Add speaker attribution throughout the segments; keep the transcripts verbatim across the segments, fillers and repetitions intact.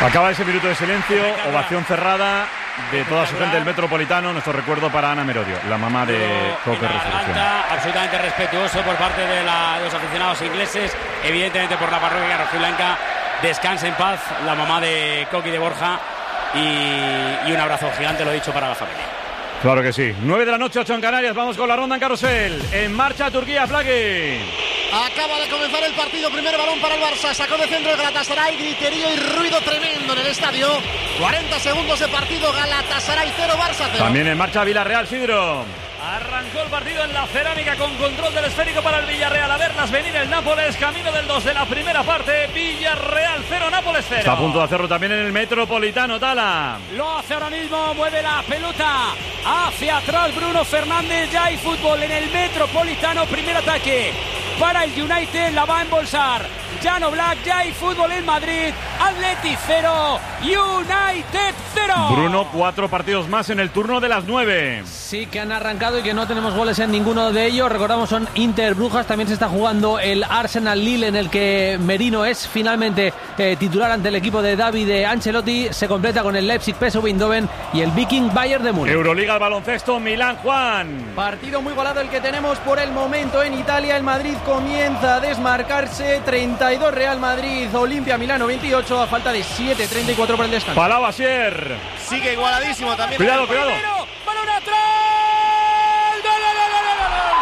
Speaker 1: Acaba ese minuto de silencio, ovación cerrada de toda su gente del Metropolitano. Nuestro recuerdo para Ana Merodio, la mamá de Coque Resurrección.
Speaker 2: Absolutamente respetuoso por parte de, la, de los aficionados ingleses, evidentemente por la parroquia rojiblanca. Descanse en paz la mamá de Coqui de Borja y, y un abrazo gigante, lo he dicho, para la familia.
Speaker 1: Claro que sí. nueve de la noche, ocho en Canarias. Vamos con la ronda en carrusel. En marcha Turquía, Flaqui.
Speaker 3: Acaba de comenzar el partido. Primer balón para el Barça. Sacó de centro el Galatasaray. Griterío y ruido tremendo en el estadio. cuarenta segundos de partido. Galatasaray cero, Barça cero.
Speaker 1: También en marcha Villarreal, Sidro.
Speaker 4: Arrancó el partido en la cerámica con control del esférico para el Villarreal. A verlas venir el Nápoles, camino del dos de la primera parte. Villarreal cero, Nápoles cero.
Speaker 1: Está a punto de hacerlo también en el Metropolitano, Tala.
Speaker 2: Lo hace ahora mismo, mueve la pelota hacia atrás Bruno Fernández. Ya hay fútbol en el Metropolitano. Primer ataque para el United, la va a embolsar Jan Oblak. Ya hay fútbol en Madrid. Atleti cero, United cero.
Speaker 1: Bruno, cuatro partidos más en el turno de las nueve.
Speaker 5: Sí, que han arrancado y que no tenemos goles en ninguno de ellos. Recordamos, son Inter Brujas. También se está jugando el Arsenal Lille, en el que Merino es finalmente eh, titular ante el equipo de Davide Ancelotti. Se completa con el Leipzig P S V Eindhoven y el Viking Bayern de Múnich.
Speaker 1: Euroliga, el baloncesto, Milán, Juan.
Speaker 6: Partido muy igualado el que tenemos por el momento en Italia. El Madrid comienza a desmarcarse. treinta y dos Real Madrid, Olimpia Milano veintiocho, a falta de siete treinta y cuatro por el descanso.
Speaker 1: Palau Asier.
Speaker 3: Sigue igualadísimo también.
Speaker 1: Cuidado, cuidado.
Speaker 2: Balón atrás. Gol, gol, gol, gol, gol, gol.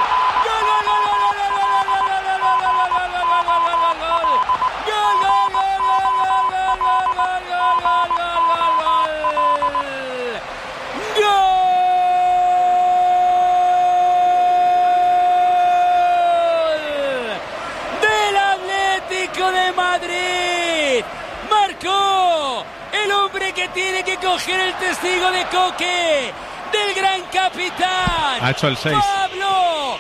Speaker 2: De Madrid, marcó el hombre que tiene que coger el testigo de Coque, del gran capitán.
Speaker 7: Ha hecho el seis.
Speaker 2: Pablo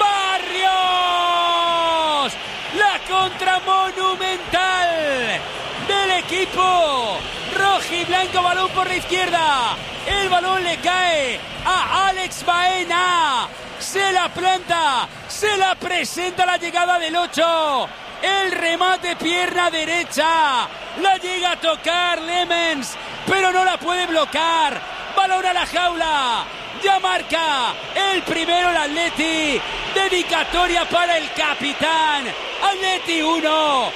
Speaker 2: Barrios, la contra monumental del equipo rojiblanco. Balón por la izquierda, el balón le cae a Alex Baena, se la planta, se la presenta la llegada del ocho. El remate, pierna derecha, la llega a tocar Lemens, pero no la puede bloquear. Balón a la jaula, ya marca el primero el Atleti. Dedicatoria para el capitán. Atleti uno,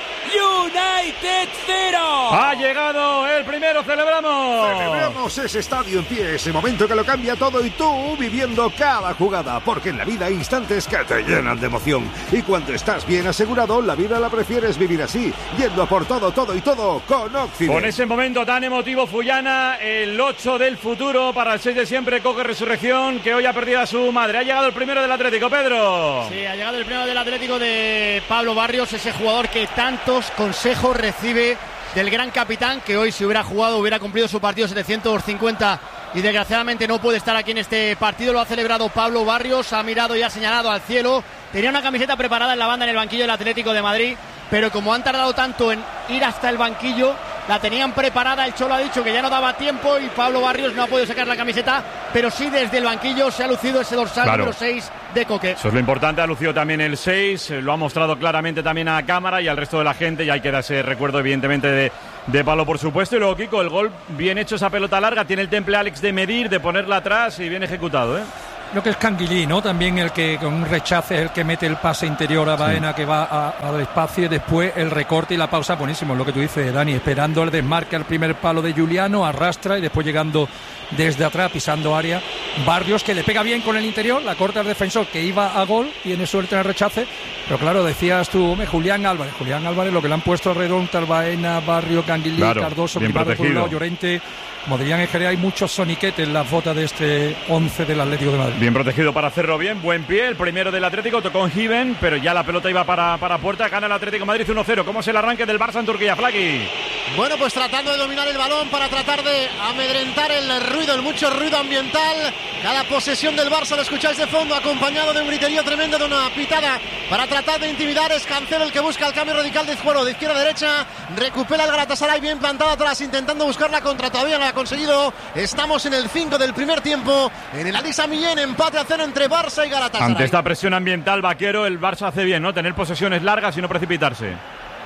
Speaker 2: United cero.
Speaker 1: Ha llegado el primero, celebramos.
Speaker 8: Celebramos ese estadio en pie, ese momento que lo cambia todo y tú viviendo cada jugada, porque en la vida hay instantes que te llenan de emoción. Y cuando estás bien asegurado, la vida la prefieres vivir así, yendo a por todo, todo y todo con Occident.
Speaker 1: Con ese momento tan emotivo, Fullana, el ocho del futuro para el seis de siempre, Coque Resurrección, que hoy ha perdido a su madre. Ha llegado el primero del Atlético, Pedro.
Speaker 6: Sí, ha llegado el primero del Atlético de Pablo Barrios, ese jugador que tantos consejos recibe del gran capitán, que hoy si hubiera jugado hubiera cumplido su partido setecientos cincuenta y desgraciadamente no puede estar aquí en este partido. Lo ha celebrado Pablo Barrios, ha mirado y ha señalado al cielo. Tenía una camiseta preparada en la banda en el banquillo del Atlético de Madrid, pero como han tardado tanto en ir hasta el banquillo, la tenían preparada. El Cholo ha dicho que ya no daba tiempo y Pablo Barrios no ha podido sacar la camiseta, pero sí desde el banquillo se ha lucido ese dorsal, claro, número seis de Coque.
Speaker 1: Eso es lo importante, ha lucido también el seis, lo ha mostrado claramente también a cámara y al resto de la gente, y ahí queda ese recuerdo evidentemente de, de Pablo, por supuesto. Y luego Kiko, el gol bien hecho, esa pelota larga, tiene el temple Alex de medir, de ponerla atrás y bien ejecutado, ¿eh?
Speaker 9: Creo que es Canguilí, ¿no? También el que con un rechace es el que mete el pase interior a Baena, sí, que va al espacio, y después el recorte y la pausa, buenísimo, lo que tú dices, Dani, esperando el desmarque al primer palo de Juliano, arrastra y después llegando desde atrás, pisando área. Barrios, que le pega bien con el interior, la corta al defensor, que iba a gol, tiene suerte en el rechace, pero claro, decías tú, hombre, Julián Álvarez, Julián Álvarez, lo que le han puesto alrededor, Baena, Barrio, Canguilí, claro, Cardoso,
Speaker 1: bien protegido,
Speaker 9: Llorente. Como dirían en Jerez, hay muchos soniquetes en las botas de este once del Atlético de Madrid.
Speaker 1: Bien protegido para hacerlo bien, buen pie, el primero del Atlético, tocó en Given, pero ya la pelota iba para, para puerta, gana el Atlético de Madrid uno cero. ¿Cómo es el arranque del Barça en Turquía, Flaqui?
Speaker 3: Bueno, pues tratando de dominar el balón para tratar de amedrentar el ruido, el mucho ruido ambiental. Cada posesión del Barça lo escucháis de fondo, acompañado de un griterío tremendo, de una pitada para tratar de intimidar. Es Cancelo el que busca el cambio radical de juego de izquierda a derecha, recupera el Galatasaray bien plantado atrás, intentando buscar la contra, todavía no la ha conseguido. Estamos en el cinco del primer tiempo, en el Alisa Millén, empate a cero entre Barça y Galatasaray.
Speaker 1: Ante esta presión ambiental, Vaquero, el Barça hace bien, ¿no? Tener posesiones largas y no precipitarse.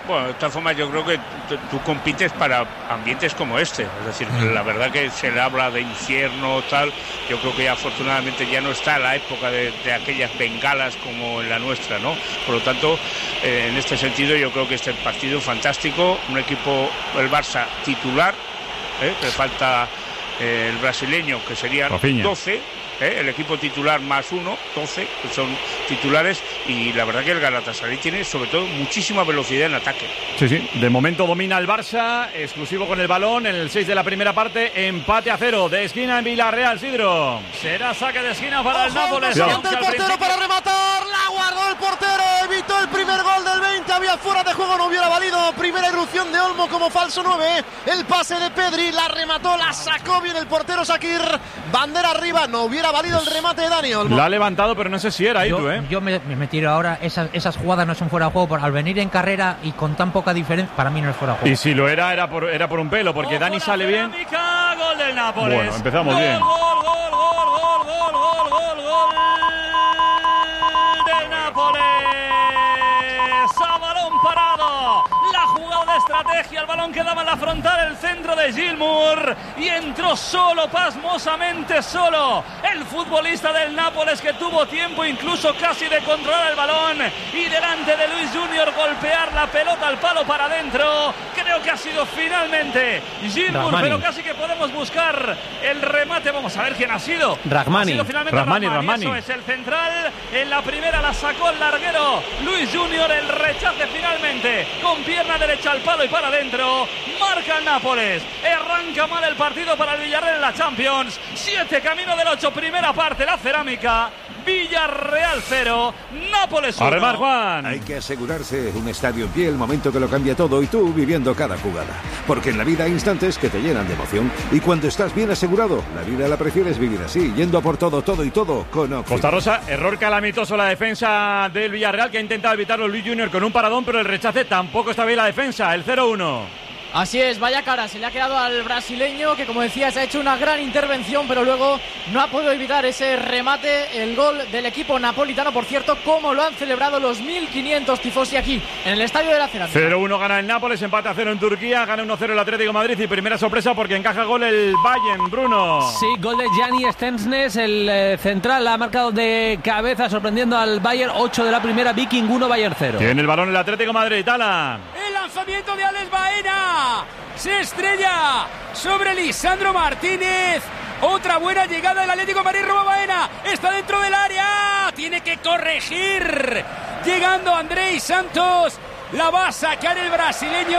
Speaker 7: Bueno, de todas formas yo creo que t- tú compites para ambientes como este, es decir, mm. la verdad que se le habla de infierno, tal, yo creo que ya, afortunadamente ya no está la época de, de aquellas bengalas como en la nuestra, ¿no? Por lo tanto, eh, en este sentido yo creo que este partido es fantástico, un equipo, el Barça titular, ¿eh? que falta eh, el brasileño, que serían Rafinha. doce, ¿eh? el equipo titular más uno, doce, que son titulares, y la verdad que el Galatasaray tiene sobre todo muchísima velocidad en ataque.
Speaker 1: Sí, sí, de momento domina el Barça, exclusivo con el balón en el seis de la primera parte, empate a cero, de esquina en Villarreal, Sidro.
Speaker 4: Será saque de esquina para
Speaker 3: Ojo,
Speaker 4: el Nápoles.
Speaker 3: el portero principio... para rematar, la guardó el portero, evitó el primer gol del veinte, había fuera de juego, no hubiera valido, primera irrupción de Olmo como falso nueve, el pase de Pedri, la remató, la sacó bien el portero Shakir, bandera arriba, no hubiera valido el remate de Dani Olmo.
Speaker 1: La ha levantado, pero no sé si era ahí,
Speaker 10: yo,
Speaker 1: tú, ¿eh?
Speaker 10: Yo me, me tiro ahora, esas, esas jugadas no son fuera de juego, por, al venir en carrera y con tan poca diferencia, para mí no es fuera de juego.
Speaker 1: Y si lo era, era por, era por un pelo, porque Dani sale bien.
Speaker 4: Gol del Nápoles.
Speaker 1: Bueno, empezamos
Speaker 4: gol,
Speaker 1: bien.
Speaker 4: Gol, gol, gol, gol, gol, gol, gol, gol del Nápoles. A balón parado. La jugada de estrategia, el balón quedaba en la frontal, el centro de Gilmour y entró solo, pasmosamente solo, el futbolista del Nápoles, que tuvo tiempo incluso casi de controlar el balón y delante de Luis Junior golpear la pelota al palo para adentro. Creo que ha sido finalmente Gilmour, pero casi que podemos buscar el remate. Vamos a ver quién ha sido.
Speaker 5: Rahmani.
Speaker 1: Ha sido finalmente
Speaker 5: Rahmani,
Speaker 1: Rahmani.
Speaker 5: Rahmani.
Speaker 1: Eso es el central. En la primera la sacó el larguero Luis Junior, el rechace finalmente con pierna derecha al palo y para adentro. Marca el Nápoles. Arranca mal el partido para el Villarreal en la Champions. siete camino del ocho, primera parte, la Cerámica. Villarreal cero, Nápoles uno.
Speaker 8: Arremar, Juan. Hay que asegurarse un estadio en pie, el momento que lo cambia todo, y tú viviendo cada jugada. Porque en la vida hay instantes que te llenan de emoción, y cuando estás bien asegurado, la vida la prefieres vivir así, yendo a por todo, todo y todo con Oxy.
Speaker 1: Costa Rosa, error calamitoso la defensa del Villarreal, que ha intentado evitarlo Luis Junior con un paradón, pero el rechace tampoco está bien la defensa, el cero uno.
Speaker 11: Así es, vaya cara, se le ha quedado al brasileño, que como decías ha hecho una gran intervención, pero luego no ha podido evitar ese remate, el gol del equipo napolitano, por cierto, como lo han celebrado los mil quinientos tifosi aquí, en el Estadio de la Cerámica.
Speaker 1: cero uno gana el Nápoles, empate a cero en Turquía, gana uno cero el Atlético de Madrid y primera sorpresa porque encaja gol el Bayern, Bruno.
Speaker 5: Sí, gol de Gianni Stensnes, el eh, central ha marcado de cabeza sorprendiendo al Bayern, ocho de la primera, Viking uno, Bayern cero.
Speaker 1: Tiene el balón el Atlético de Madrid, Tala.
Speaker 2: El lanzamiento de Alex Baena. Se estrella sobre Lisandro Martínez. Otra buena llegada del Atlético de Madrid. Roba Baena. Está dentro del área. Tiene que corregir. Llegando Andrei Santos. La va a sacar el brasileño.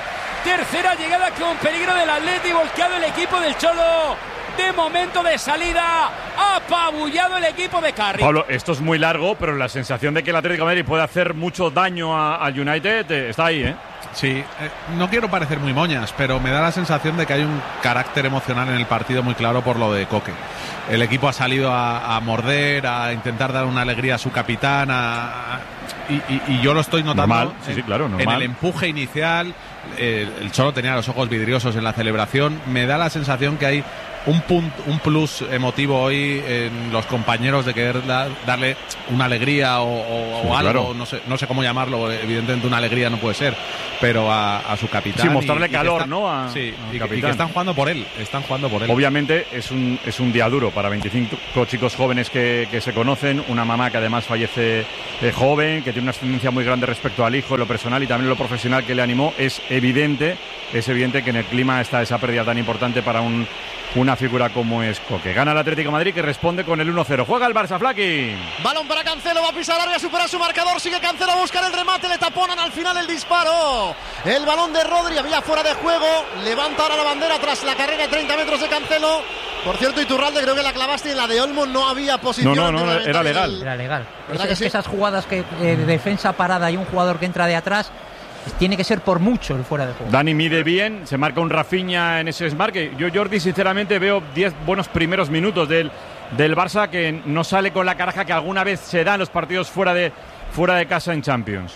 Speaker 2: Tercera llegada con peligro del Atlético. Volcado el equipo del Cholo. De momento de salida, apabullado el equipo de Carri.
Speaker 1: Pablo, esto es muy largo, pero la sensación de que el Atlético de Madrid puede hacer mucho daño al United eh, está ahí, ¿eh?
Speaker 12: Sí, eh, no quiero parecer muy moñas, pero me da la sensación de que hay un carácter emocional en el partido muy claro por lo de Coque. El equipo ha salido a, a morder, a intentar dar una alegría a su capitán, a, a, y, y, y yo lo estoy notando
Speaker 1: normal, sí, sí, claro, normal.
Speaker 12: En el empuje inicial. El, el Cholo tenía los ojos vidriosos en la celebración. Me da la sensación que hay un, punt, un plus emotivo hoy en los compañeros de querer da, darle una alegría o, o,
Speaker 1: sí,
Speaker 12: o algo,
Speaker 1: claro.
Speaker 12: no sé, no sé cómo llamarlo, evidentemente una alegría no puede ser, pero a, a su capitán.
Speaker 1: Sí, mostrarle
Speaker 12: y,
Speaker 1: calor,
Speaker 12: y están,
Speaker 1: ¿no? A,
Speaker 12: sí,
Speaker 1: a
Speaker 12: y,
Speaker 1: capitán.
Speaker 12: y que están jugando por él, están jugando por él.
Speaker 1: Obviamente es un, es un día duro para veinticinco chicos jóvenes que, que se conocen, una mamá que además fallece eh, joven, que tiene una ascendencia muy grande respecto al hijo, en lo personal y también en lo profesional que le animó. Es evidente, es evidente que en el clima está esa pérdida tan importante para un, una figura como es Coque. Gana el Atlético de Madrid, que responde con el uno cero. Juega el Barça, Flaki.
Speaker 3: Balón para Cancelo, va a pisar área, supera su marcador, sigue Cancelo a buscar el remate, le taponan al final el disparo. El balón de Rodri había fuera de juego, levanta ahora la bandera tras la carrera de treinta metros de Cancelo. Por cierto, Iturralde, creo que la clavaste y en la de Olmo no había posición.
Speaker 1: No, no, no, era legal.
Speaker 10: Del... Era legal. Es,
Speaker 3: que
Speaker 10: es
Speaker 3: sí?
Speaker 10: que esas jugadas que eh, de defensa parada y un jugador que entra de atrás, tiene que ser por mucho el fuera de juego.
Speaker 1: Dani mide bien, se marca un Rafinha en ese desmarque. Yo, Jordi, sinceramente veo diez buenos primeros minutos del, del Barça, que no sale con la caraja que alguna vez se da en los partidos fuera de, fuera de casa en Champions.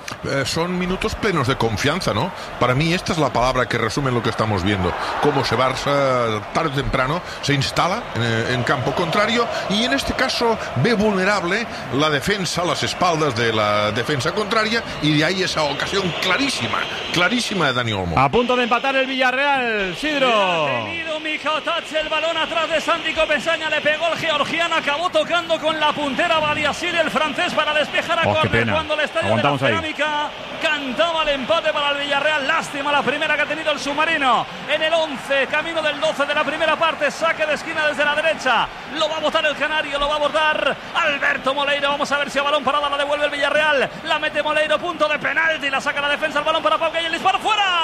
Speaker 13: eh, son minutos plenos de confianza, ¿no? Para mí esta es la palabra que resume lo que estamos viendo. Cómo se Barça tarde o temprano se instala en, en campo contrario y en este caso ve vulnerable la defensa, las espaldas de la defensa contraria, y de ahí esa ocasión clarísima, clarísima de Dani Olmo.
Speaker 1: A punto de empatar el Villarreal, Sidro.
Speaker 4: Ha tenido Mijatovic el balón atrás de Santi Copesaña, le pegó el georgiano, acabó tocando con la puntera Baliasili, el francés, para despejar a
Speaker 1: oh,
Speaker 4: córner cuando el estadio
Speaker 1: Aguantamos
Speaker 4: de la
Speaker 1: ahí.
Speaker 4: Cerámica cantaba el empate para el Villarreal. Lástima la primera que ha tenido el submarino en el once, camino del doce de la primera parte. Saque de esquina desde la derecha, lo va a botar el canario, lo va a botar Alberto Moleiro. Vamos a ver si a balón parada la devuelve el Villarreal, la mete Moleiro, punto de penalti, la saca la defensa, el balón para Pau, y el disparo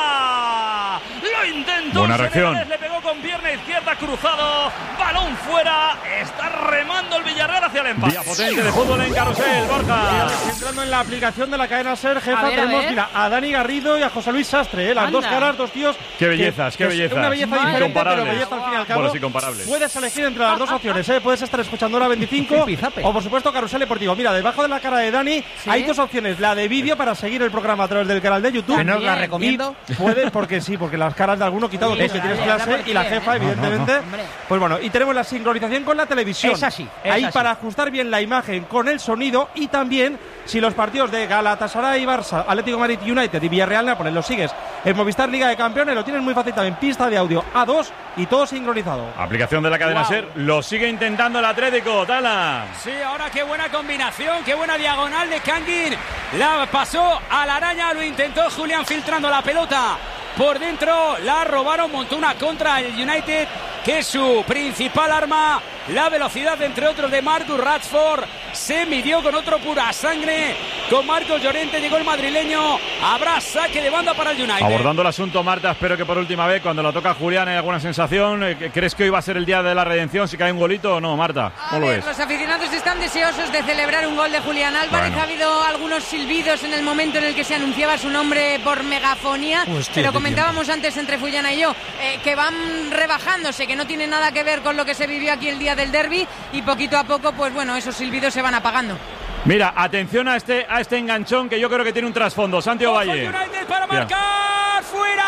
Speaker 4: fuera. Lo intentó,
Speaker 1: buena reacción,
Speaker 4: le pegó con pierna izquierda, cruzado, balón fuera. Está remando el Villarreal hacia el empate.
Speaker 1: Día potente de fútbol en Carrusel, Borja.
Speaker 14: Entrando en la aplicación de la cadena SER, jefa,
Speaker 11: A ver, a
Speaker 14: tenemos
Speaker 11: ver.
Speaker 14: mira, a Dani Garrido y a José Luis Sastre, ¿eh? las
Speaker 11: Anda.
Speaker 14: dos caras, dos tíos.
Speaker 1: Qué bellezas,
Speaker 14: que,
Speaker 1: qué
Speaker 14: que es
Speaker 1: bellezas.
Speaker 14: Una belleza diferente, pero
Speaker 1: Incomparables.
Speaker 14: belleza al fin y al cabo.
Speaker 1: Bueno, sí, comparables.
Speaker 14: Puedes elegir entre las dos opciones, ¿eh? Puedes estar escuchando Hora veinticinco o, por supuesto, Carrusel Deportivo. Mira, debajo de la cara de Dani
Speaker 11: ¿Sí?
Speaker 14: hay dos opciones. La de vídeo para seguir el programa a través del canal de YouTube.
Speaker 10: ¿Que no os la
Speaker 11: Bien.
Speaker 10: recomiendo?
Speaker 14: Y puedes, porque sí, porque las caras de alguno quitado tú,
Speaker 11: Sí,
Speaker 14: que tienes
Speaker 11: ya,
Speaker 14: clase,
Speaker 11: ya,
Speaker 14: y la
Speaker 11: ¿por qué,
Speaker 14: jefa,
Speaker 11: eh?
Speaker 14: evidentemente.
Speaker 11: Hombre.
Speaker 14: Pues bueno, y tenemos la sincronización con la televisión.
Speaker 10: Es así, es
Speaker 14: Ahí
Speaker 10: así.
Speaker 14: para ajustar bien la imagen con el sonido, y también si los partidos de Galatasaray, Barça, Atlético de Madrid, United y Villarreal Nápoles los sigues en Movistar Liga de Campeones, lo tienes muy fácil también, pista de audio A dos y todo sincronizado.
Speaker 1: Aplicación de la cadena
Speaker 2: Wow.
Speaker 1: SER, lo sigue intentando el Atlético, Tala.
Speaker 2: Sí, ahora qué buena combinación, qué buena diagonal de Kangin. La pasó a la araña, lo intentó Julián filtrando la pelota por dentro, la robaron, montó una contra el United, que es su principal arma, la velocidad, entre otros, de Marcus Rashford. Se midió con otro pura sangre, con Marcos Llorente, llegó el madrileño. Habrá saque de banda para el United.
Speaker 1: Abordando el asunto, Marta, espero que por última vez, cuando la toca Julián, hay alguna sensación. Eh, ¿Crees que hoy va a ser el día de la redención si cae un golito o no, Marta?
Speaker 15: A
Speaker 1: ¿Cómo lo
Speaker 15: ver,
Speaker 1: ves?
Speaker 15: los aficionados están deseosos de celebrar un gol de Julián Álvarez.
Speaker 1: Bueno.
Speaker 15: Ha habido algunos silbidos en el momento en el que se anunciaba su nombre por megafonía.
Speaker 9: Hostia,
Speaker 15: pero
Speaker 9: qué
Speaker 15: comentábamos antes entre Fullana y yo eh, que van rebajándose, que no tiene nada que ver con lo que se vivió aquí el día del derbi, y poquito a poco, pues bueno, esos silbidos se van apagando.
Speaker 1: Mira, atención a este, a este enganchón que yo creo que tiene un trasfondo. Santiago Valle.
Speaker 2: United para
Speaker 1: Mira.
Speaker 2: marcar, fuera.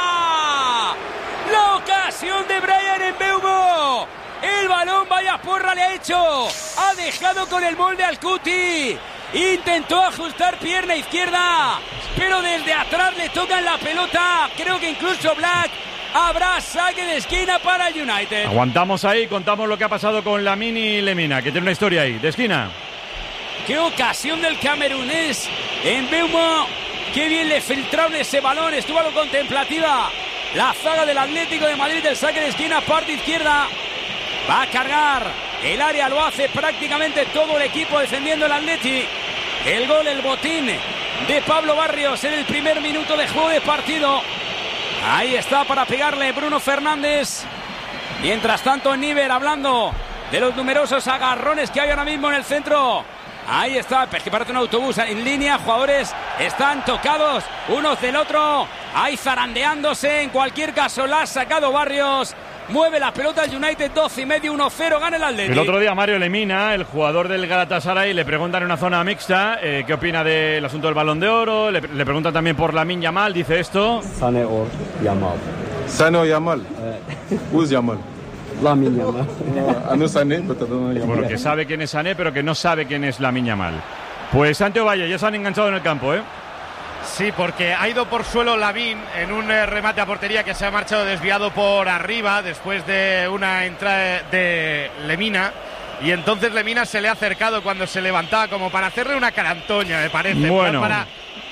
Speaker 2: La ocasión de Brian Mbeumo. El balón, vaya porra le ha hecho. Ha dejado con el molde al Cuti. Intentó ajustar pierna izquierda, pero desde atrás le tocan la pelota. Creo que incluso Black. Habrá saque de esquina para el United.
Speaker 1: Aguantamos ahí, contamos lo que ha pasado con Lamine y Lemina, que tiene una historia ahí, de esquina.
Speaker 2: Qué ocasión del camerunés en Mbeumo. Qué bien le filtraron ese balón. Estuvo a lo contemplativa la zaga del Atlético de Madrid. El saque de esquina, parte izquierda. Va a cargar el área. Lo hace prácticamente todo el equipo defendiendo el Atleti. El gol, el botín de Pablo Barrios en el primer minuto de juego de partido. Ahí está para pegarle Bruno Fernández. Mientras tanto, Níver hablando de los numerosos agarrones que hay ahora mismo en el centro. Ahí está, es que parece un autobús en línea. Jugadores están tocados unos del otro. Ahí zarandeándose. En cualquier caso, la ha sacado Barrios. Mueve la pelota el United, doce y medio, uno cero, gana el Atlético.
Speaker 1: El otro día Mario Lemina, el jugador del Galatasaray, le preguntan en una zona mixta eh, qué opina del asunto del Balón de Oro. Le, le preguntan también por Lamine Yamal, dice esto.
Speaker 16: Sané or Yamal.
Speaker 17: Sané o Yamal. Who's Yamal?
Speaker 16: Lamine Yamal.
Speaker 17: Ah, no Sané, pero no Yamal.
Speaker 1: Bueno, que sabe quién es Sané, pero que no sabe quién es Lamine Yamal. Pues Santiago Valle, ya se han enganchado en el campo, ¿eh?
Speaker 6: Sí, porque ha ido por suelo Lavín en un eh, remate a portería que se ha marchado desviado por arriba después de una entrada de Lemina. Y entonces Lemina se le ha acercado cuando se levantaba como para hacerle una carantoña, me parece.
Speaker 1: Bueno,
Speaker 6: para,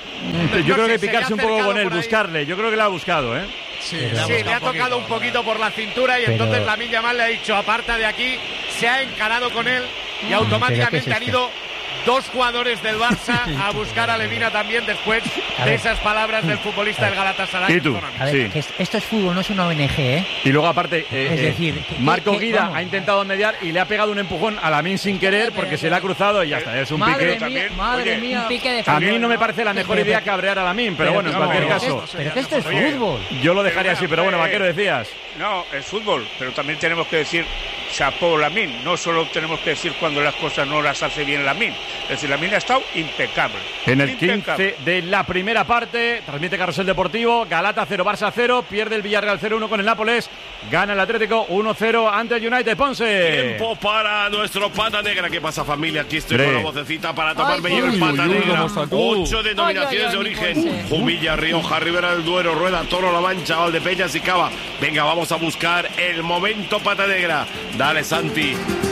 Speaker 1: yo
Speaker 6: no
Speaker 1: creo
Speaker 6: sé,
Speaker 1: que
Speaker 6: se le
Speaker 1: picarse
Speaker 6: ha
Speaker 1: un poco
Speaker 6: acercado
Speaker 1: con él,
Speaker 6: por ahí.
Speaker 1: buscarle. Yo creo que la ha buscado, ¿eh?
Speaker 6: Sí, sí, le ha tocado un poquito por la cintura y
Speaker 1: Pero-
Speaker 6: entonces Lamine Yamal le ha dicho, aparta de aquí, se ha encarado con él y
Speaker 10: ¿Pero qué
Speaker 6: automáticamente
Speaker 10: es
Speaker 6: han
Speaker 10: esto?
Speaker 6: ido dos jugadores del Barça a buscar a Lemina también después
Speaker 10: A
Speaker 6: de
Speaker 10: ver.
Speaker 6: esas palabras del futbolista del Galatasaray.
Speaker 1: ¿Y tú?
Speaker 10: A ver,
Speaker 1: Sí.
Speaker 10: que es- esto es fútbol, no es una O N G, ¿eh?
Speaker 1: Y luego aparte, eh,
Speaker 10: Es
Speaker 1: eh,
Speaker 10: decir, que-
Speaker 1: Marco
Speaker 10: que-
Speaker 1: Guida
Speaker 10: vamos.
Speaker 1: ha intentado mediar y le ha pegado un empujón a Lamine sin querer porque se le ha cruzado y ya está. Es un
Speaker 11: Madre
Speaker 1: pique.
Speaker 11: mía, madre mía. Un pique de
Speaker 1: A mí
Speaker 11: fútbol,
Speaker 1: no me
Speaker 11: ¿no?
Speaker 1: parece la mejor
Speaker 10: Pero-
Speaker 1: idea cabrear a Lamine, pero
Speaker 10: pero
Speaker 1: bueno, en
Speaker 10: vamos,
Speaker 1: cualquier
Speaker 10: pero
Speaker 1: caso.
Speaker 10: que- pero que esto es
Speaker 7: Oye,
Speaker 10: fútbol.
Speaker 1: Yo lo dejaría así, pero bueno,
Speaker 7: Oye,
Speaker 1: Vaquero, decías.
Speaker 7: No, es fútbol, pero también tenemos que decir chapó Lamine. No solo tenemos que decir cuando las cosas no las hace bien Lamine. Es decir, Lamine ha estado impecable.
Speaker 1: En el
Speaker 7: impecable.
Speaker 1: quince de la primera parte, transmite Carrusel Deportivo, Galata cero, Barça cero, pierde el Villarreal cero uno con el Nápoles, gana el Atlético uno cero ante el United. Ponce.
Speaker 18: Tiempo para nuestro Pata Negra. ¿Qué pasa, familia? Aquí estoy
Speaker 1: Bre.
Speaker 18: con la vocecita para tomarme yo el
Speaker 1: uy,
Speaker 18: Pata
Speaker 1: uy, uy,
Speaker 18: Negra.
Speaker 1: ¿cómo estás tú?
Speaker 18: Ocho denominaciones
Speaker 1: Ay, ay, ay,
Speaker 18: de origen: Jumilla, Rioja, Ribera del Duero, Rueda, Toro, La Mancha, Valdepeñas y Cava. Venga, vamos a buscar el momento Pata Negra. Dale, Santi.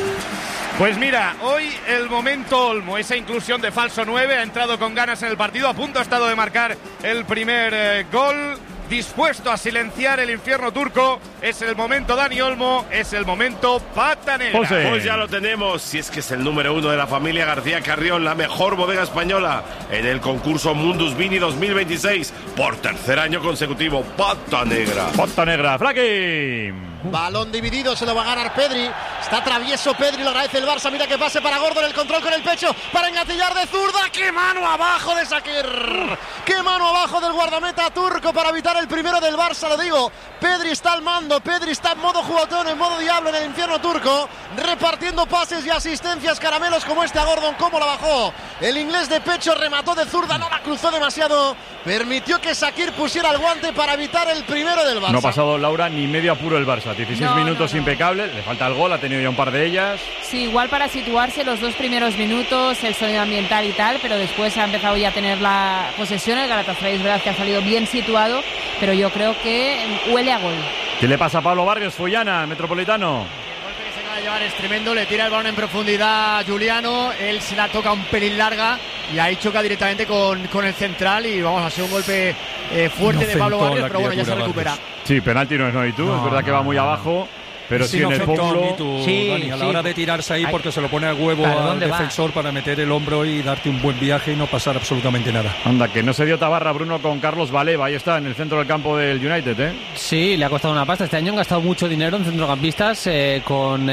Speaker 19: Pues mira, hoy el momento Olmo, esa inclusión de falso nueve, ha entrado con ganas en el partido, a punto ha estado de marcar el primer eh, gol, dispuesto a silenciar el infierno turco. Es el momento Dani Olmo, es el momento Pata Negra.
Speaker 18: Pues ya lo tenemos, si es que es el número uno de la familia García Carrión, la mejor bodega española en el concurso Mundus Vini dos mil veintiséis, por tercer año consecutivo. Pata Negra.
Speaker 1: Pata Negra, Flaki.
Speaker 3: Balón dividido, se lo va a ganar Pedri. Está travieso Pedri, lo agradece el Barça. Mira que pase para Gordon, el control con el pecho para engatillar de zurda. ¡Qué mano abajo de Shakir! ¡Qué mano abajo del guardameta turco para evitar el primero del Barça! Lo digo, Pedri está al mando, Pedri está en modo juguetón, en modo diablo en el infierno turco, repartiendo pases y asistencias, caramelos como este a Gordon. ¿Cómo la bajó? El inglés de pecho remató de zurda, no la cruzó demasiado, permitió que Shakir pusiera el guante para evitar el primero del Barça.
Speaker 1: No ha pasado, Laura, ni medio apuro el Barça. dieciséis
Speaker 20: No,
Speaker 1: minutos
Speaker 20: no, no.
Speaker 1: impecable, le falta el gol, ha tenido ya un par de ellas.
Speaker 20: Sí, igual para situarse los dos primeros minutos, el sonido ambiental y tal, pero después ha empezado ya a tener la posesión. El Galatasaray es verdad que ha salido bien situado, pero yo creo que huele a gol.
Speaker 1: ¿Qué le pasa a Pablo Barrios, Fullana, Metropolitano?
Speaker 6: Se acaba de llevar, es tremendo, le tira el balón en profundidad a Juliano, él se la toca un pelín larga y ahí choca directamente con, con el central y vamos a hacer un golpe eh, fuerte de Pablo Barrios, pero bueno, ya se recupera.
Speaker 1: Sí, penalti no es, ¿no? Y tú,
Speaker 9: No,
Speaker 1: es verdad que va muy abajo, pero sí,
Speaker 9: sí
Speaker 1: en el pómulo.
Speaker 9: Tú,
Speaker 5: Sí,
Speaker 9: Dani, a la
Speaker 5: sí.
Speaker 9: hora de tirarse ahí
Speaker 5: Ay.
Speaker 9: porque se lo pone al huevo
Speaker 5: Claro,
Speaker 9: al
Speaker 5: ¿dónde va?
Speaker 9: defensor para meter el hombro y darte un buen viaje y no pasar absolutamente nada.
Speaker 1: Anda, que no se dio tabarra, Bruno, con Carlos Baleba. Ahí está, en el centro del campo del United, ¿eh?
Speaker 5: Sí, le ha costado una pasta. Este año han gastado mucho dinero en centrocampistas, eh, con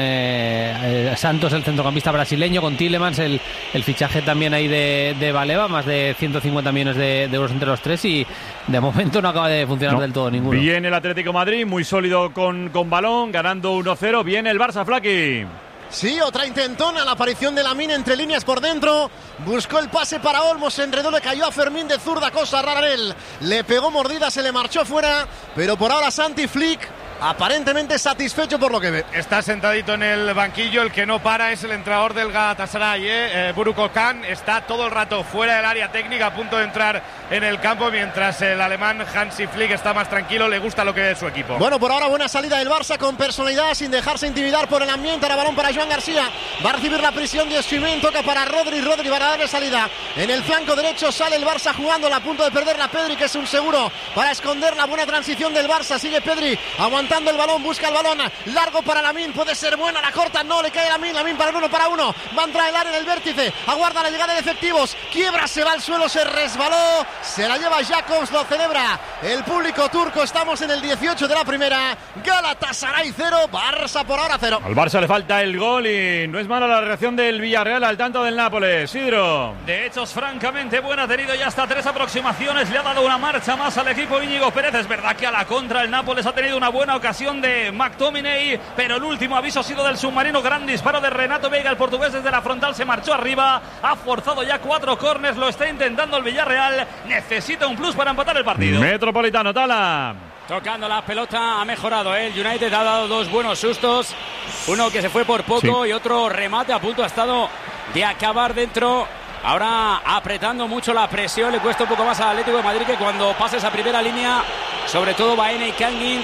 Speaker 5: eh, eh, Santos, el centrocampista brasileño, con Tielemans, el, el fichaje también ahí de, de Baleba, más de ciento cincuenta millones de, de euros entre los tres, y de momento no acaba de funcionar
Speaker 1: No.
Speaker 5: del todo ninguno.
Speaker 1: Bien el Atlético de Madrid, muy sólido con, con balón, ganando uno cero. Bien el Barça, Flaki.
Speaker 3: Sí, otra intentona, la aparición de Lamine entre líneas por dentro, buscó el pase para Olmo, se enredó, le cayó a Fermín de zurda, cosa rara en él, le pegó mordida, se le marchó fuera, pero por ahora Santi Flick aparentemente satisfecho por lo que ve.
Speaker 19: Está sentadito en el banquillo, el que no para es el entrenador del Galatasaray, ¿eh? Eh, Buruko Khan está todo el rato fuera del área técnica, a punto de entrar en el campo, mientras el alemán Hansi Flick está más tranquilo, le gusta lo que ve de su equipo.
Speaker 3: Bueno, por ahora buena salida del Barça con personalidad, sin dejarse intimidar por el ambiente. Ahora balón para Joan García, va a recibir la prisión de Osimhen, toca para Rodri, Rodri para darle salida. En el flanco derecho sale el Barça jugándola, a punto de perderla Pedri, que es un seguro para esconder la buena transición del Barça. Sigue Pedri aguantando el balón, busca el balón, largo para Lamine, puede ser buena, la corta, no, le cae Lamine, Lamine para el uno para uno, va a entrar el área en el vértice, aguarda la llegada de efectivos, quiebra, se va al suelo, se resbaló, se la lleva Jacobs, lo celebra el público turco. Estamos en el dieciocho de la primera, Galatasaray cero, Barça por ahora cero.
Speaker 1: Al Barça le falta el gol y no es mala la reacción del Villarreal al tanto del Nápoles. Sidro.
Speaker 4: De hecho, es francamente buena, ha tenido ya hasta tres aproximaciones, le ha dado una marcha más al equipo Íñigo Pérez. Es verdad que a la contra el Nápoles ha tenido una buena ocasión de McTominay, pero el último aviso ha sido del submarino. Gran disparo de Renato Veiga, el portugués desde la frontal se marchó arriba, ha forzado ya cuatro córners, lo está intentando el Villarreal, necesita un plus para empatar el partido.
Speaker 1: Metropolitano, Tala.
Speaker 2: Tocando la pelota, ha mejorado, ¿eh? El United ha dado dos buenos sustos, uno que se fue por poco, sí, y otro remate a punto ha estado de acabar dentro. Ahora apretando mucho la presión, le cuesta un poco más al Atlético de Madrid, que cuando pasa esa primera línea, sobre todo Baena y Kangin,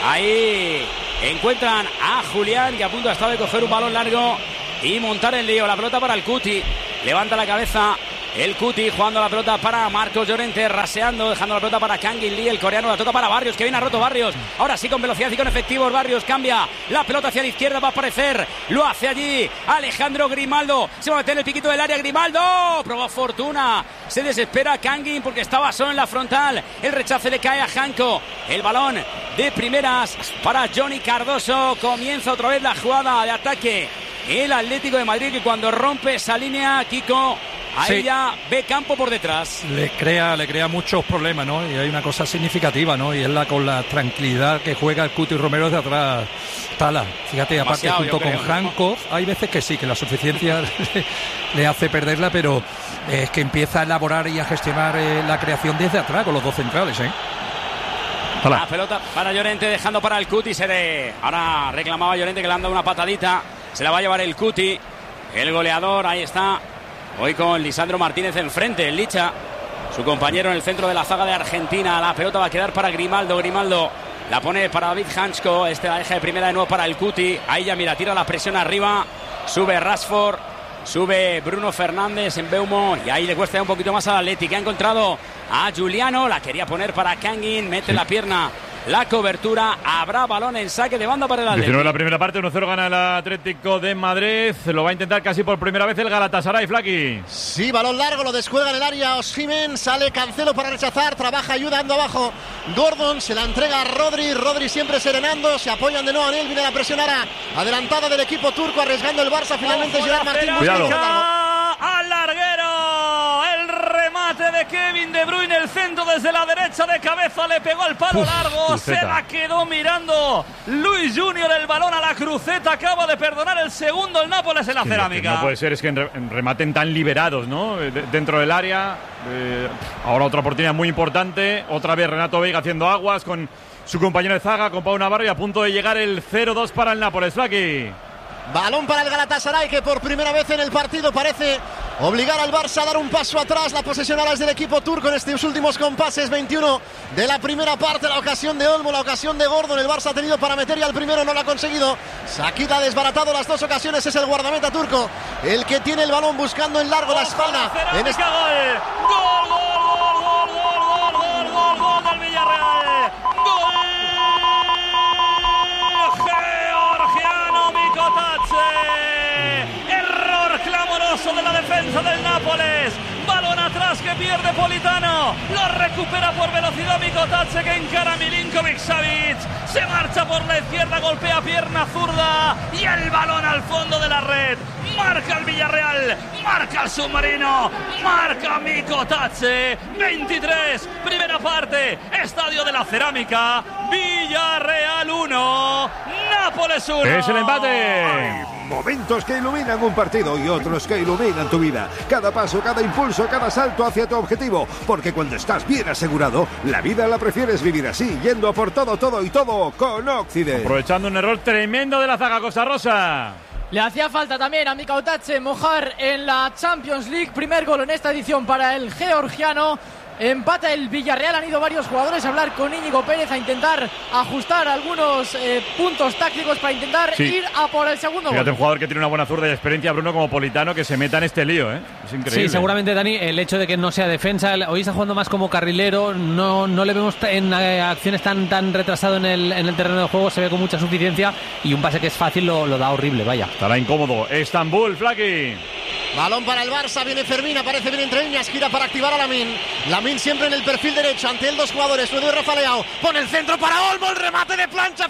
Speaker 2: ahí encuentran a Julián, que a punto ha estado de coger un balón largo y montar el lío. La pelota para el Cuti, levanta la cabeza el Cuti, jugando la pelota para Marcos Llorente, raseando, dejando la pelota para Kangin Lee, el coreano, la toca para Barrios, que viene a roto Barrios, ahora sí con velocidad y con efectivos. Barrios cambia la pelota hacia la izquierda, va a aparecer, lo hace allí Alejandro Grimaldo, se va a meter en el piquito del área, Grimaldo, prueba fortuna, se desespera Kangin porque estaba solo en la frontal, el rechace le cae a Janko, el balón de primeras para Johnny Cardoso, comienza otra vez la jugada de ataque el Atlético de Madrid, que cuando rompe esa línea, Kiko, Ahí
Speaker 9: Sí.
Speaker 2: ya ve campo por detrás.
Speaker 9: Le crea, le crea muchos problemas, ¿no? Y hay una cosa significativa, ¿no? Y es la con la tranquilidad que juega el Cuti Romero desde atrás. Tala, fíjate, aparte
Speaker 2: Demasiado,
Speaker 9: junto
Speaker 2: yo
Speaker 9: con
Speaker 2: creo, ¿no?
Speaker 9: Hancock, hay veces que sí, que la suficiencia le hace perderla, pero es que empieza a elaborar y a gestionar eh, la creación desde atrás con los dos centrales, ¿eh?
Speaker 2: La pelota para Llorente, dejando para el Cuti. Se de... Ahora reclamaba Llorente que le han dado una patadita. Se la va a llevar el Cuti. El goleador, ahí está. Hoy con Lisandro Martínez enfrente, el Licha. Su compañero en el centro de la zaga de Argentina. La pelota va a quedar para Grimaldo. Grimaldo la pone para David Hansko. Este la deja de primera de nuevo para el Cuti. Ahí ya mira, tira la presión arriba. Sube Rashford. Sube Bruno Fernández en Beumo. Y ahí le cuesta un poquito más al Atleti, que ha encontrado a Giuliano. La quería poner para Kangin. Mete sí. la pierna. La cobertura. Habrá balón en saque de banda para el Atleti.
Speaker 1: diecinueve la primera parte. uno cero gana el Atlético de Madrid. Lo va a intentar casi por primera vez el Galatasaray, Flaki.
Speaker 3: Sí, balón largo. Lo descuelga en el área Osimhen. Sale Cancelo para rechazar. Trabaja ayudando abajo. Gordon se la entrega a Rodri. Rodri siempre serenando. Se apoyan de nuevo en él. Viene la presión ahora adelantada del equipo turco. Arriesgando el Barça. Finalmente Gerard Martín.
Speaker 4: Al larguero. El remate de Kevin De Bruyne. El centro desde la derecha de cabeza. Le pegó al palo Uf, largo. Cruceta. Se la quedó mirando Luis Junior. El balón a la cruceta. Acaba de perdonar el segundo el Nápoles en la sí, cerámica.
Speaker 1: No puede ser, es que rematen tan liberados, ¿no? De, dentro del área. Eh, ahora otra oportunidad muy importante. Otra vez Renato Veiga haciendo aguas con su compañero de zaga, con Pau Navarro, y a punto de llegar el cero dos para el Nápoles. Flaki.
Speaker 3: Balón para el Galatasaray, que por primera vez en el partido parece obligar al Barça a dar un paso atrás. La posesión ahora es del equipo turco en estos últimos compases. veintiuno de la primera parte. La ocasión de Olmo, la ocasión de Gordon. El Barça ha tenido para meter y al primero no lo ha conseguido. Saquita ha desbaratado las dos ocasiones. Es el guardameta turco el que tiene el balón buscando en largo la espalda.
Speaker 4: En este... gol, gol, gol, gol, gol, gol, gol, gol del Villarreal. Gol. Error clamoroso de la defensa del Nápoles. Balón atrás que pierde Politano. Lo recupera por velocidad Mikotatse, que encara a Milinkovic-Savic. Se marcha por la izquierda, golpea pierna zurda y el balón al fondo de la red. Marca el Villarreal, marca el submarino, marca Mikotatse. veintitrés, primera parte, Estadio de la Cerámica. Villarreal uno, Nápoles uno.
Speaker 1: Es el empate.
Speaker 8: Hay momentos que iluminan un partido y otros que iluminan tu vida. Cada paso, cada impulso, cada salto hacia tu objetivo. Porque cuando estás bien asegurado, la vida la prefieres vivir así, yendo a por todo, todo y todo con Occident.
Speaker 1: Aprovechando un error tremendo de la zaga Costa Rosa.
Speaker 11: Le hacía falta también a Mikotatse mojar en la Champions League. Primer gol en esta edición para el georgiano. Empata el Villarreal. Han ido varios jugadores a hablar con Íñigo Pérez, a intentar ajustar algunos eh, puntos tácticos para intentar sí. ir a por el segundo
Speaker 1: Fíjate,
Speaker 11: gol.
Speaker 1: Un jugador que tiene una buena zurda y experiencia, Bruno, como Politano, que se meta en este lío, ¿eh? Es increíble.
Speaker 5: Sí, seguramente, Dani, el hecho de que no sea defensa, hoy está jugando más como carrilero, no, no le vemos en eh, acciones tan, tan retrasado en el, en el terreno de juego, se ve con mucha suficiencia y un pase que es fácil lo, lo da horrible, vaya.
Speaker 1: Estará incómodo. Estambul, Flaki.
Speaker 3: Balón para el Barça, viene Fermín, aparece bien entre líneas, gira para activar a Lamine. Lamine siempre en el perfil derecho, ante él dos jugadores, Ludo y Rafa Leao. Pone el centro para Olmo, el remate de plancha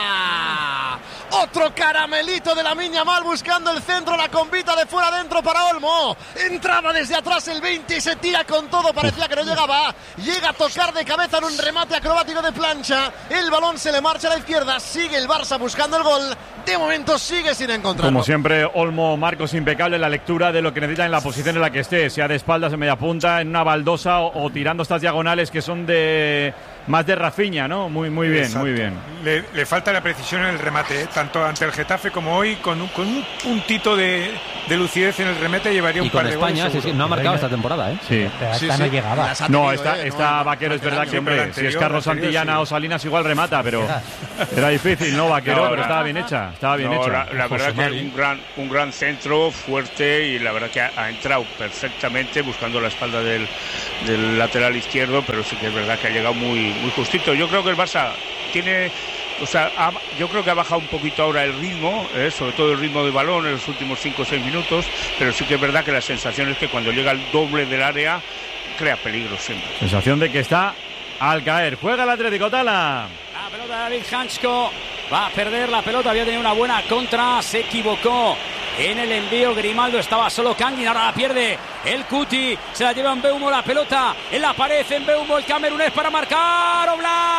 Speaker 3: fuera. Otro caramelito de Lamine Yamal buscando el centro, la convita de fuera adentro para Olmo. Entraba desde atrás el veinte y se tira con todo, parecía que no llegaba. Llega a tocar de cabeza en un remate acrobático de plancha. El balón se le marcha a la izquierda, sigue el Barça buscando el gol. De momento sigue sin encontrarlo.
Speaker 1: Como siempre, Olmo, Marcos, impecable en la lectura de lo que necesita en la posición en la que esté, sea de espaldas, en media punta, en una baldosa o, o tirando estas diagonales que son de más de Rafinha, ¿no? Muy, muy bien,
Speaker 21: Exacto.
Speaker 1: muy bien.
Speaker 21: Le, le falta la precisión en el remate, ¿eh? Tanto ante el Getafe como hoy, con un, con un puntito de, de lucidez en el remate llevaría un
Speaker 5: y
Speaker 21: par
Speaker 5: con
Speaker 21: de
Speaker 5: España,
Speaker 21: goles.
Speaker 5: Sí, sí, no ha marcado esta temporada, ¿eh?
Speaker 1: Sí.
Speaker 5: Pero
Speaker 1: sí,
Speaker 5: esta
Speaker 1: sí.
Speaker 5: no llegaba.
Speaker 1: No, esta, esta no, Vaquero es verdad que, hombre, anterior, si es Carlos Santillana sí. o Salinas igual remata, pero era difícil, ¿no, Vaquero? No, pero estaba bien hecha, estaba bien
Speaker 7: no,
Speaker 1: hecha.
Speaker 7: La, la verdad que es un gran, un gran centro, fuerte, y la verdad que ha, ha entrado perfectamente buscando la espalda del, del lateral izquierdo, pero sí que es verdad que ha llegado muy, muy justito. Yo creo que el Barça tiene, o sea, ha, yo creo que ha bajado un poquito ahora el ritmo, eh, sobre todo el ritmo de balón en los últimos cinco o seis minutos, pero sí que es verdad que la sensación es que cuando llega al doble del área crea peligro siempre.
Speaker 1: Sensación de que está al caer. Juega el Atlético, Tala.
Speaker 2: La pelota de David Hansko va a perder la pelota, había tenido una buena contra, se equivocó en el envío. Grimaldo estaba solo. Kangin ahora la pierde el Cuti. Se la lleva en Mbeumo la pelota en la pared. En Mbeumo el camerunés para marcar.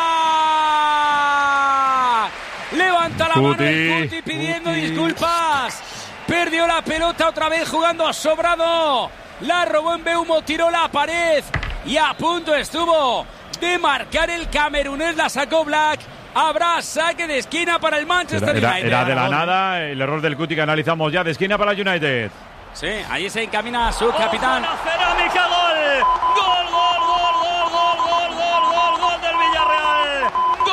Speaker 2: Oblak. Levanta la
Speaker 1: Cuti.
Speaker 2: mano el Cuti pidiendo
Speaker 1: Cuti.
Speaker 2: disculpas. Perdió la pelota otra vez jugando sobrado. La robó en Mbeumo, tiró la pared y a punto estuvo de marcar el camerunés. La sacó Black. Habrá saque de esquina para el Manchester
Speaker 1: Era,
Speaker 2: United.
Speaker 1: era de la nada el error del Cuti que analizamos ya, de esquina para el United.
Speaker 2: Sí, ahí se encamina su capitán.
Speaker 4: ¡Ojo, la Cerámica! ¡Gol! ¡Gol, gol, gol, gol, gol, gol, gol, gol, gol del Villarreal!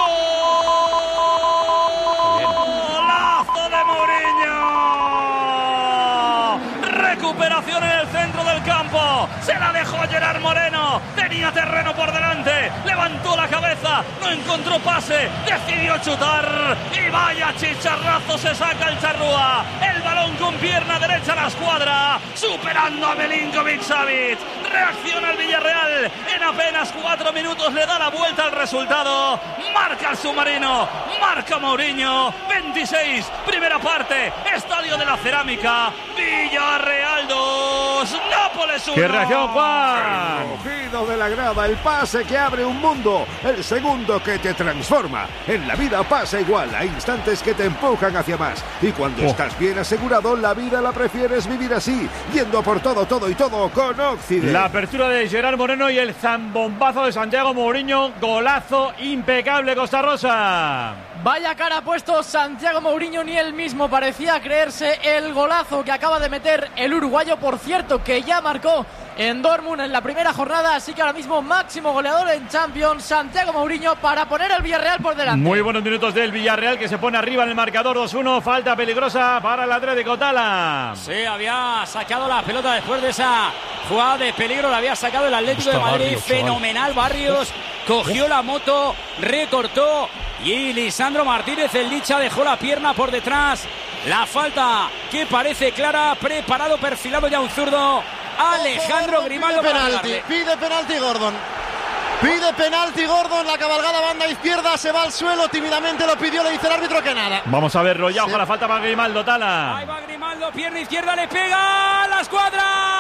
Speaker 4: ¡Golazo de Mourinho! Recuperación en el centro del campo. Se la dejó Gerard Moreno. Tenía terreno por delante. Levantó la cabeza. No encontró pase. Decidió chutar. Y vaya chicharrazo se saca el Charrúa. El balón con pierna derecha a la escuadra. Superando a Milinkovic-Savic. Reacciona el Villarreal. En apenas cuatro minutos le da la vuelta al resultado. Marca el submarino. Marca Mourinho. veintiséis. Primera parte. Estadio de la Cerámica. Villarreal dos. Nápoles uno.
Speaker 1: ¡Qué reacción, Juan!
Speaker 8: Cogido de la grada, el pase que abre un mundo, el segundo que te transforma. En la vida pasa igual, hay instantes que te empujan hacia más. Y cuando
Speaker 1: Oh.
Speaker 8: estás bien asegurado, la vida la prefieres vivir así, yendo por todo, todo y todo con Occident.
Speaker 1: La apertura de Gerard Moreno y el zambombazo de Santiago Mourinho. Golazo impecable, Costa Rosa.
Speaker 11: Vaya cara ha puesto Santiago Mourinho, ni él mismo parecía creerse el golazo que acaba de meter el uruguayo, por cierto, que ya marcó en Dortmund en la primera jornada, así que ahora mismo máximo goleador en Champions, Santiago Mourinho, para poner el Villarreal por delante.
Speaker 1: Muy buenos minutos del Villarreal, que se pone arriba en el marcador dos uno. Falta peligrosa para el Atlético Tala.
Speaker 2: Sí, había sacado la pelota después de esa jugada de peligro. La había sacado el Atlético de Madrid.
Speaker 9: Barrios, chaval.
Speaker 2: Fenomenal, Barrios. Cogió la moto, recortó. Y Lisandro Martínez, el Licha, dejó la pierna por detrás. La falta que parece clara. Preparado, perfilado ya un zurdo. Alejandro Grimaldo
Speaker 3: pide
Speaker 2: para
Speaker 3: penalti,
Speaker 2: pegarle.
Speaker 3: pide penalti Gordon. Pide penalti Gordon, la cabalgada banda izquierda, se va al suelo, tímidamente lo pidió, le dice el árbitro que nada.
Speaker 1: Vamos a verlo ya, ojalá falta para Grimaldo, Tala.
Speaker 2: Ahí va Grimaldo, pierna izquierda, le pega a la escuadra.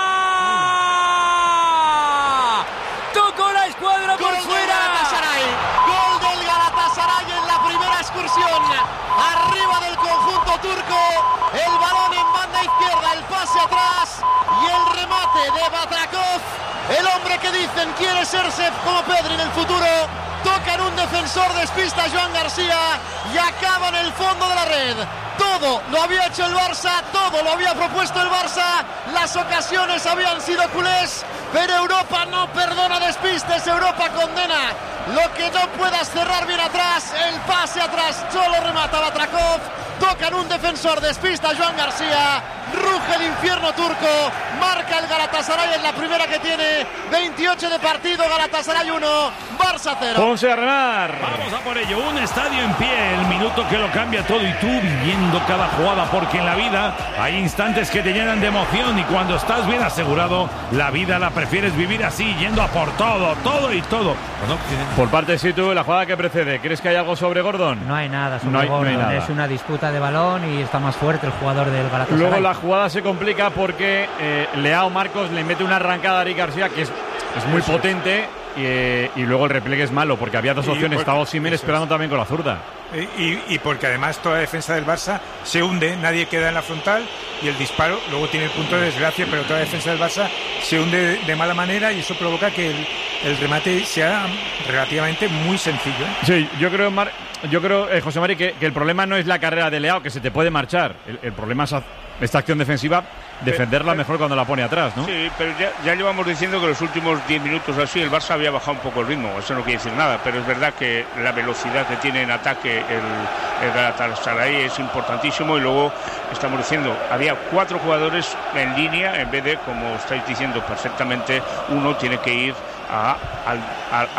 Speaker 2: Tocó la escuadra por
Speaker 3: Gol
Speaker 2: fuera.
Speaker 3: del Galatasaray, gol del Galatasaray en la primera excursión, arriba del conjunto turco, el balón en banda izquierda, el pase atrás y el remate de Batrakov, el hombre que dicen quiere serse como Pedri en el futuro. Toca en un defensor, despista a Joan García y acaba en el fondo de la red. Todo lo había hecho el Barça, todo lo había propuesto el Barça, las ocasiones habían sido culés, pero Europa no perdona despistes, Europa condena lo que no puedas cerrar bien atrás, el pase atrás, solo remata Batrakov, toca en un defensor, despista a Joan García, ruge el infierno turco, marca el Galatasaray en la primera que tiene, veintiocho de partido, Galatasaray uno, Barça cero.
Speaker 1: Ponce a remar.
Speaker 12: Vamos a por ello, un estadio en pie, el minuto que lo cambia todo y tú viviendo cada jugada, porque en la vida hay instantes que te llenan de emoción y cuando estás bien asegurado, la vida la prefieres vivir así, yendo a por todo, todo y todo. Bueno,
Speaker 1: Por parte de Situ, la jugada que precede, ¿crees que hay algo sobre Gordon?
Speaker 10: No hay nada sobre
Speaker 1: No hay- no hay
Speaker 10: Gordon,
Speaker 1: nada.
Speaker 10: es una disputa de balón y está más fuerte el jugador del Galatasaray.
Speaker 1: Luego la jugada se complica porque eh, Leao Marcos le mete una arrancada a Eric García que es, es muy
Speaker 21: Eso es.
Speaker 1: potente y, eh, y luego el repliegue es malo porque había dos
Speaker 21: Y
Speaker 1: opciones.
Speaker 21: porque-
Speaker 1: Estaba Osimhen
Speaker 21: eso es.
Speaker 1: esperando también con la zurda.
Speaker 21: Y, y porque además toda la defensa del Barça se hunde, nadie queda en la frontal y el disparo luego tiene el punto de desgracia, pero toda la defensa del Barça se hunde de, de mala manera y eso provoca que el, el remate sea relativamente muy sencillo. ¿eh?
Speaker 1: Sí, yo creo, Mar- yo creo eh, José Mari, que, que el problema no es la carrera de Leao, que se te puede marchar. El, el problema es a- esta acción defensiva, defenderla
Speaker 7: Pero-
Speaker 1: mejor cuando la pone atrás, ¿no?
Speaker 7: Sí, pero ya, ya llevamos diciendo que los últimos diez minutos así el Barça había bajado un poco el ritmo. Eso no quiere decir nada, pero es verdad que la velocidad que tiene en ataque el, el Galatasaray es importantísimo. Y luego estamos diciendo, había cuatro jugadores en línea en vez de, como estáis diciendo perfectamente, uno tiene que ir a, al, al